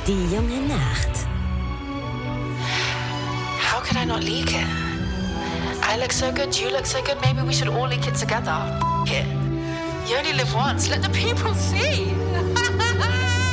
Die junge Nacht. How could I not leak it? I look so good, you look so good, maybe we should all leak it together. F*** it. You only live once, let the people see.